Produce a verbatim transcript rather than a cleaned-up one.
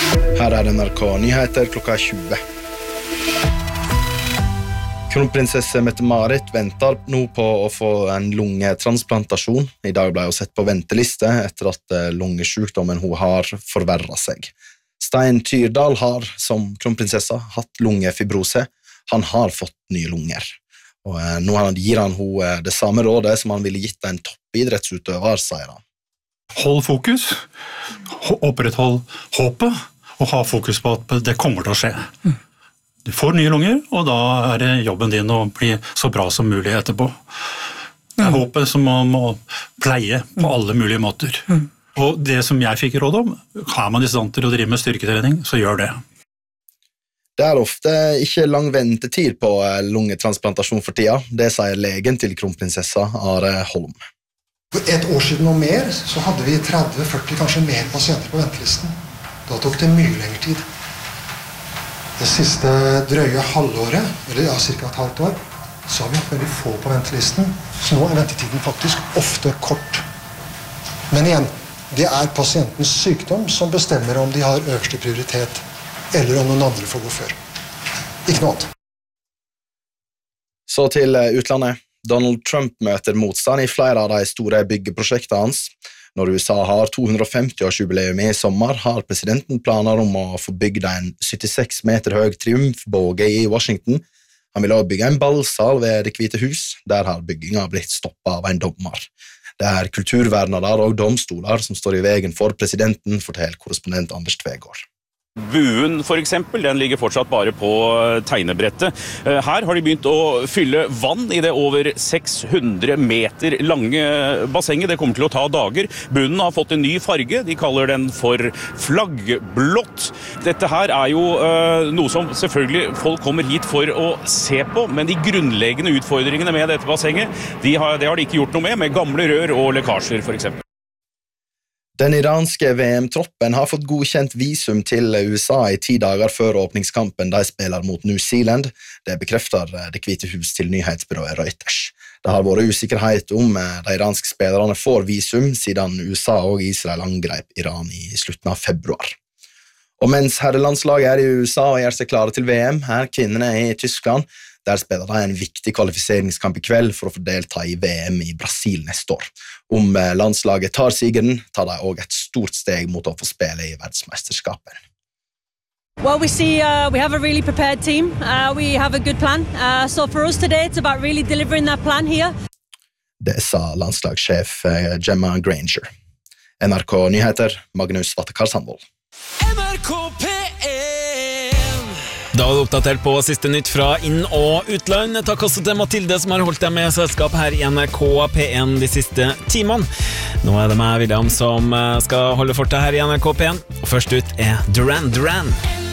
Her er N R K Nyheter klokka tjue. Kronprinsesse Mette-Marit venter nå på å få en lungetransplantasjon. I dag ble hun sett på venteliste etter at lungesjukdommen hun har forverret seg. Stein Tyrdal har, som kronprinsessa, hatt lungefibrose. Han har fått nye lunger. Og nå gir han hun det samme rådet som han ville gitt en toppidrettsutøver, sier han. Hold fokus, oppretthold håpet, og ha fokus på at det kommer til å skje. Du får nye lunger, og da er det jobben din å bli så bra som mulig etterpå. Det er håpet som man må pleie på alle mulige måter. Og det som jeg fikk råd om, har man i stand til å drive med styrketrening, så gjør det. Det er ofte ikke lang ventetid på lungetransplantasjon for tida. Det sier legen til kronprinsessa Are Holm. For et år siden og mer så hadde vi tretti førti, kanskje mer pasienter på ventelisten. Da tok det mye lengre tid. Det siste drøye halvåret, eller ja, cirka et halvt år, så har vi hatt veldig få på ventelisten. Så nå er ventetiden faktisk ofte kort. Men igjen, det er pasientens sykdom som bestemmer om de har øverste prioritet, eller om noen andre får gå før. Ikke noe annet. Så til utlandet. Donald Trump møter motstand i flere av de store byggeprosjektene hans. Når U S A har to hundre og femti-årsjubileum i sommer, har presidenten planer om å få bygd en syttiseks meter høy triumfbåge i Washington. Han vil også bygge en ballsal ved Det hvite hus, der har byggingen blitt stoppet av en dommer. Det er kulturvernere og domstoler som står i veien for presidenten, forteller korrespondent Anders Tvegård. Buen for eksempel, den ligger fortsatt bare på tegnebrettet. Her har de begynt å fylle vann i det over seks hundre meter lange bassenget. Det kommer til å ta dager. Bunnen har fått en ny farge. De kaller den for flaggblått. Dette her er jo uh, noe som selvfølgelig folk kommer hit for å se på, men de grunnleggende utfordringene med dette bassenget, de har, det har de ikke gjort noe med, med gamle rør og lekkasjer for eksempel. Den iranske V M-troppen har fått godkjent visum til U S A i ti dager før åpningskampen de spiller mot New Zealand. Det bekrefter Det hvite hus til nyhetsbyrået Reuters. Det har vært usikkerhet om de iranske spillerne får visum, siden U S A og Israel angrep Iran i slutten av februar. Og mens herrelandslaget er i U S A og gjør seg klare til V M, er kvinnene i Tyskland. Der spiller de en viktig kvalifiseringskamp i kveld for å få delta i V M i Brasil neste år. Om landslaget tar sigeren, tar de også et stort steg mot å få spille i verdensmesterskapen. Well, we see uh, we have a really prepared team. Uh, we have a good plan. Uh, so for us today, it's about really delivering that plan here. Det sa landslagssjef Gemma Granger. N R K Nyheter, Magnus Vattekar Sandvold. N R K P en. Da var det oppdatert på siste nytt fra inn- og utland. Takk også til Mathilde som har holdt deg med selskap her i N R K P en de siste timene. Nå er det meg, William, som skal holde fortet her i N R K P en. Og først ut er Duran Duran.